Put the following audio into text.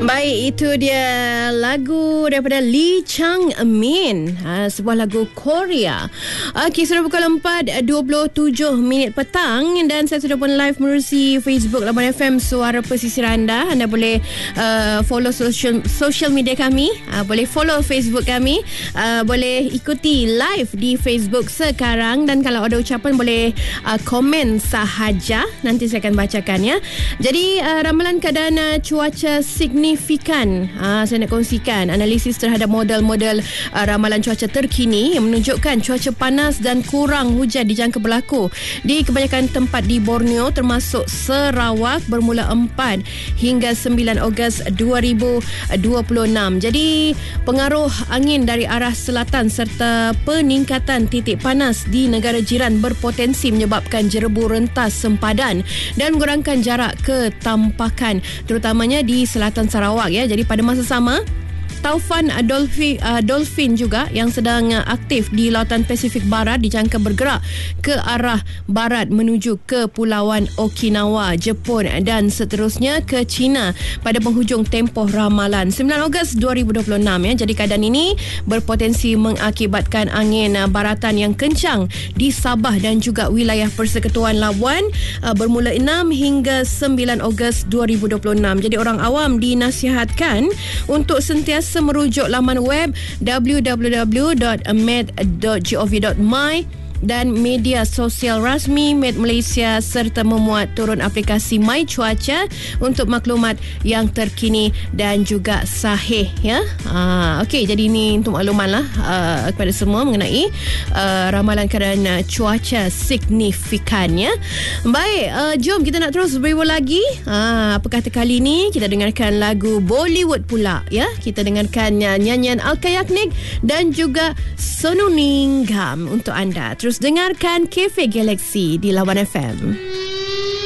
Baik, itu dia lagu daripada Lee Chang-min, sebuah lagu Korea. Okey, sudah pukul 4:27 petang dan saya sudah pun live menerusi Facebook Labuan FM Suara Pesisir Anda. Anda boleh follow social media kami, boleh follow Facebook kami, boleh ikuti live di Facebook sekarang, dan kalau ada ucapan boleh komen sahaja, nanti saya akan bacakan ya. Jadi ramalan keadaan cuaca signifikan, saya nak kongsikan analisis terhadap model-model ramalan cuaca terkini yang menunjukkan cuaca panas dan kurang hujan dijangka berlaku di kebanyakan tempat di Borneo termasuk Sarawak bermula 4 hingga 9 Ogos 2026. Jadi pengaruh angin dari arah selatan serta peningkatan titik panas di negara jiran berpotensi menyebabkan jerebu rentas sempadan dan mengurangkan jarak ketampakan terutamanya di selatan Sarawak ya. Jadi pada masa sama, taufan dolphin juga yang sedang aktif di lautan Pasifik Barat dijangka bergerak ke arah barat menuju ke Pulauan Okinawa, Jepun dan seterusnya ke China pada penghujung tempoh ramalan 9 Ogos 2026 ya. Jadi keadaan ini berpotensi mengakibatkan angin baratan yang kencang di Sabah dan juga wilayah Persekutuan Labuan bermula 6 hingga 9 Ogos 2026. Jadi orang awam dinasihatkan untuk sentiasa merujuk laman web www.met.gov.my dan media sosial rasmi Met Malaysia serta memuat turun aplikasi My Cuaca untuk maklumat yang terkini dan juga sahih ya. Okey, jadi ini untuk makluman lah kepada semua mengenai ramalan keadaan cuaca signifikan ya. Baik, jom kita nak terus berbual lagi. Apa kata kali ni kita dengarkan lagu Bollywood pula ya. Kita dengarkan nyanyian Alka-Yagnik dan juga Sonu Ninggam untuk anda. Terus dengarkan Cafe Galaxy di Labuan FM.